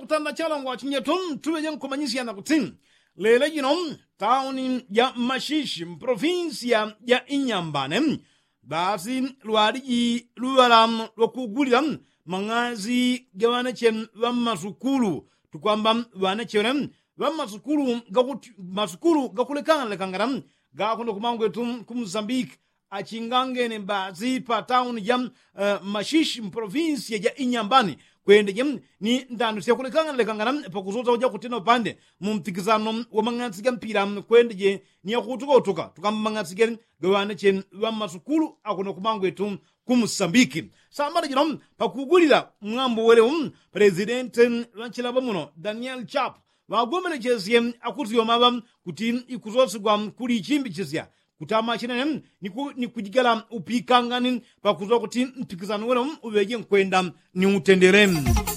kutanda chalongo achinyetum tuweje nkomanyisi yana kutin lele jinom tauni ya Mashishi provinsia ya Inyambane basi lwaliji luwalam lwakugulira mangazi gawanachem wamasukulu tukwamba wanachem wamasukulu masukulu gakulekana lekangara gakundo kumangu etum kumzambiki achingangene basi pa town ya Mashishi provinsia ya Inyambane kwende jem ni ndanu siyakulekana lekangana pakuzoza uja kutina upande mumtikizano wa mangansi ya mpira kwende je ni ya kutukotoka tukamba mangansi geni gawane chen wa masukulu akuno kumangu etu kumsambiki samara jinom pakugulira mngambo wele presidente wanchilaba muno Daniel Chap wagomele chesye akuziyo maba kuti ikuzosigwa kuli chimbi chesya kutama chinene ni kujigala upikangani pakuzoa kuti mpikizano wele uweje nkwenda ni utendere.